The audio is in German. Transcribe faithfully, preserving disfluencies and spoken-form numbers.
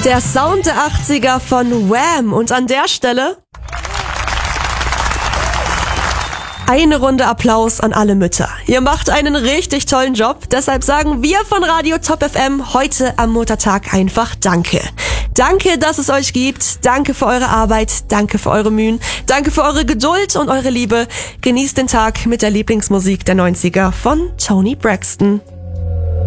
Der Sound der achtziger von Wham! Und an der Stelle eine Runde Applaus an alle Mütter. Ihr macht einen richtig tollen Job. Deshalb sagen wir von Radio Top F M heute am Muttertag einfach Danke. Danke, dass es euch gibt. Danke für eure Arbeit. Danke für eure Mühen. Danke für eure Geduld und eure Liebe. Genießt den Tag mit der Lieblingsmusik der neunziger von Toni Braxton.